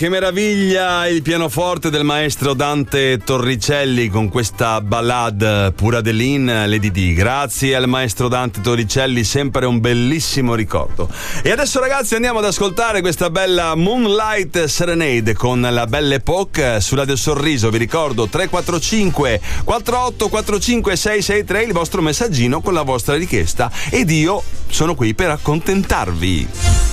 Che meraviglia il pianoforte del maestro Dante Torricelli con questa ballade Pura Delin, Lady D. Grazie al maestro Dante Torricelli, sempre un bellissimo ricordo. E adesso ragazzi andiamo ad ascoltare questa bella Moonlight Serenade con la Belle Époque su Radio Sorriso. Vi ricordo 345 4845 663 il vostro messaggino con la vostra richiesta ed io sono qui per accontentarvi.